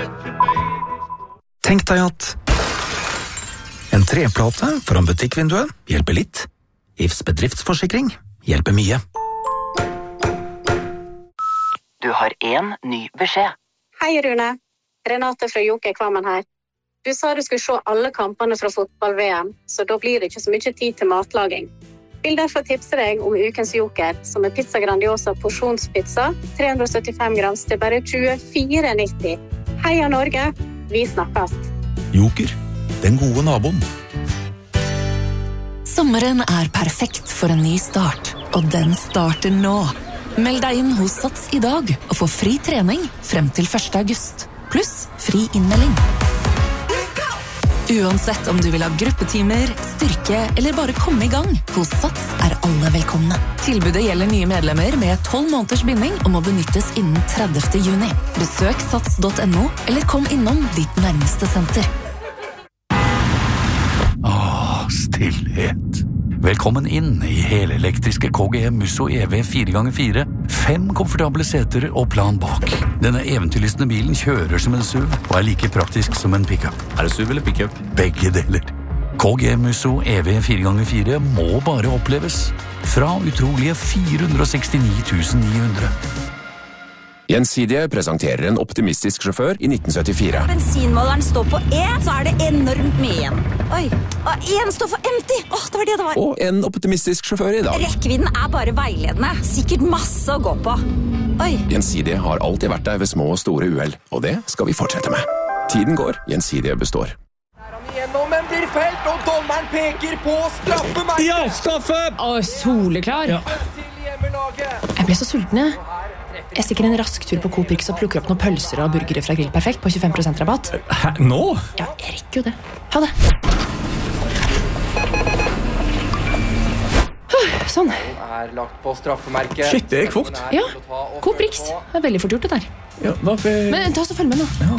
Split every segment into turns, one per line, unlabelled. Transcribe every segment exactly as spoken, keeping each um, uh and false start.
Tenk deg at en treplate foran butikkvinduet hjelper litt. I F S bedriftsforsikring hjelper mye.
Du har en ny beskjed.
Hei Rune, Renate fra Joker Kvammen her. Du sa du skulle se alle kampene fra fotball-V M, så da blir det ikke så mye tid til matlaging. Vil derfor tipse deg om ukens Joker, som er pizza grandiosa porsjonspizza, tre hundre og syttifem grams til bare tjuefire nitti. Heia Norge, vi snakkes.
Joker, den gode naboen.
Sommeren er perfekt for en ny start, og den starter nå. Meld deg inn hos Sats i dag og få fri trening frem til første august. Pluss fri innmelding. Uansett om du vil ha gruppetimer, styrke eller bare komme i gang, hos Sats er alle velkomne. Tilbudet gjelder nye medlemmer med tolv måneders binding og må benyttes innen tredivte juni. Besøk sats punktum no eller kom innom ditt nærmeste senter.
Åh, stillhet. Velkommen inn i helelektriske K G M Musso E V fire ganger fire. Fem komfortable seter og plan bak. Denne eventyrlystne bilen kjører som en S U V og er like praktisk som en pickup.
Er det S U V eller pickup?
Begge deler. K G M Musso E V fire ganger fire må bare oppleves. Fra utrolige fire hundre og sekstini tusen ni hundre.
Gjensidige presenterer en optimistisk sjåfør i nitten syttifire.
Bensinmåleren står på E, så er det enormt mye igjen. Oi, og en står for empty. Åh, det var det det var.
Og en optimistisk sjåfør i dag.
Rekkevidden er bare veiledende. Sikkert masse å gå på. Oi.
Gjensidige har alltid vært der ved små og store uheld, og det skal vi fortsette med. Tiden går, Gjensidige består.
Gjennom, men blir felt, og dommeren peker på straffemerket.
Ja, straffe! Å, soleklar. Ja. Jeg ble så sulten, jeg. Jeg stikker en rask tur på Coop Rix og plukker opp noen pølser og burgere fra Grill Perfekt på tjuefem prosent rabatt.
Hæ, nå?
Ja, jeg rekker jo det. Ha det. Sånn.
Er lagt på straffemerket.
Shit, det gikk fort.
Ja, Coop Rix. Det er veldig fort gjort det der.
Ja, hvorfor?
Men ta oss og følg med nå.
Ja.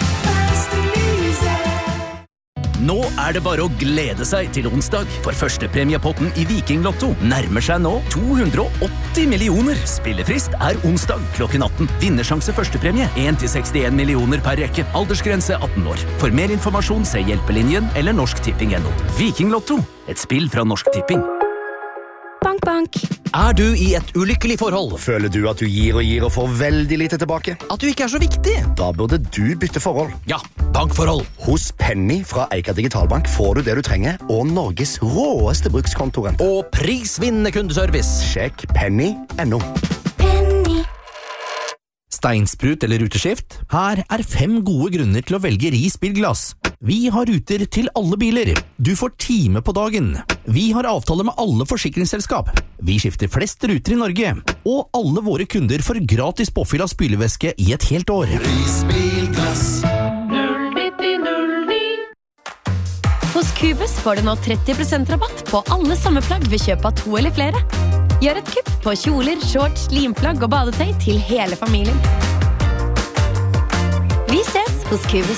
Nå er det bare å glede seg til onsdag, for første premiepotten i Viking Lotto nærmer seg nå to hundre og åtti millioner. Spillefrist er onsdag klokken atten. Vinnersjanse første premie en til sekstien millioner per rekke. Aldersgrense atten år. For mer informasjon se Hjelpelinjen eller Norsk Tipping punktum no. Viking Lotto, et spill fra Norsk Tipping.
Bank, bank.
Er du i et ulykkelig forhold?
Føler du at du gir og gir og får veldig lite tilbake?
At du ikke er så viktig?
Da burde du bytte forhold.
Ja, bankforhold.
Hos Penny fra Eika Digitalbank får du det du trenger, og Norges råeste brukskontoren.
Og prisvinnende kundeservice.
Sjekk penny punktum no.
Penny. Steinsprut eller ruteskift? Her er fem gode grunner til å velge Ris bilglass. Vi har ruter til alle biler. Du får time på dagen. Vi har avtale med alle forsikringsselskap. Vi skifter flest ruter i Norge. Og alle våre kunder får gratis påfyll av spylevæske i et helt år.
Risbilglass null nitti null ni.
Hos Cubus får du nå tretti prosent rabatt på alle sommerplagg ved kjøp av to eller flere. Gjør et kupp på kjoler, shorts, limplagg og badetøy til hele familien. Vi ses hos Cubus.